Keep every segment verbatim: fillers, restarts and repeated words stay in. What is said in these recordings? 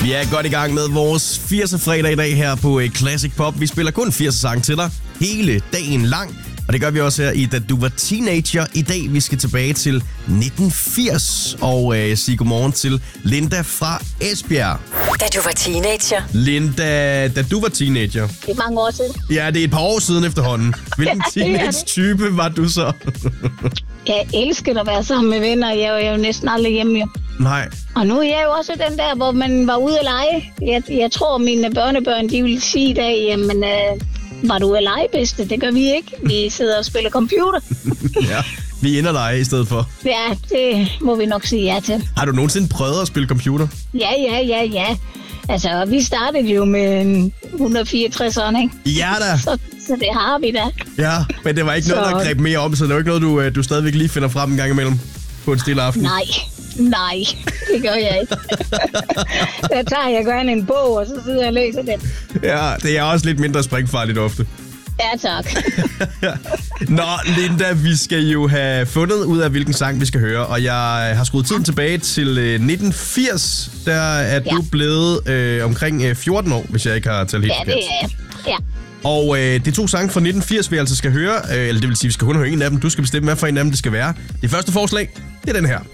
Vi er godt i gang med vores firser fredag i dag her på Classic Pop. Vi spiller kun firser sange til dig hele dagen lang. Og det gør vi også her i Da Du Var Teenager. I dag vi skal tilbage til nitten firs og øh, sige godmorgen til Linda fra Esbjerg. Da du var teenager. Linda, da du var teenager. Det er mange år siden. Ja, det er et par år siden efterhånden. Hvilken Ja, det er det. teenage-type var du så? Jeg elsker at være sammen med venner. Jeg er jo næsten aldrig hjemme. Jo. Nej. Og nu er jeg jo også den der, hvor man var ude at lege. Jeg, jeg tror, mine børnebørn, de vil sige i dag, jamen, øh, var du ude at lege, bedste? Det gør vi ikke. Vi sidder og spiller computer. Ja, vi ender lege i stedet for. Ja, det må vi nok sige ja til. Har du nogensinde prøvet at spille computer? Ja, ja, ja, ja. Altså, vi startede jo med en et hundrede og fireogtresseren, ikke? Ja da. Så, så det har vi da. Ja, men det var ikke noget, Så- der greb mere om, så det var ikke noget, du, øh, du stadigvæk lige finder frem en gang imellem på en stille aften. Nej, nej, det gør jeg ikke. Der tager jeg gerne en bog, og så sidder jeg og læser den. Ja, det er også lidt mindre springfarligt ofte. Ja, tak. Nå, Linda, vi skal jo have fundet ud af, hvilken sang vi skal høre, og jeg har skruet tiden tilbage til øh, nitten firs. Der er Ja. du blevet øh, omkring øh, fjorten år, hvis jeg ikke har talt helt Ja, forkert. det er jeg. Ja. Og øh, det er to sange fra nitten firs, vi altså skal høre, øh, eller det vil sige, vi skal kun høre en af dem. Du skal bestemme, hvad for en af dem det skal være. Det første forslag, det er den her.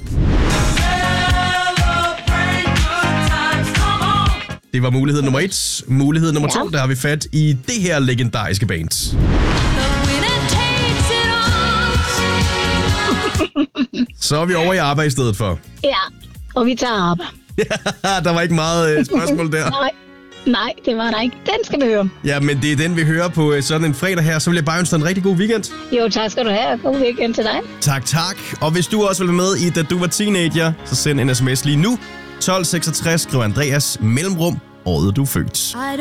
Det var mulighed nummer et. Mulighed nummer Ja. to, der har vi fat i det her legendariske band. Så er vi over i arbejde i stedet for. Ja, og vi tager op. Der var ikke meget øh, spørgsmål der. Nej, nej, det var der ikke. Den skal vi høre. Ja, men det er den, vi hører på øh, sådan en fredag her. Så vil jeg bare ønske dig en rigtig god weekend. Jo, tak skal du have. God weekend til dig. Tak, tak. Og hvis du også vil være med i Da Du Var Teenager, så send en sms lige nu. tolv seksogtres, skriv Andreas mellemrum, året du er født.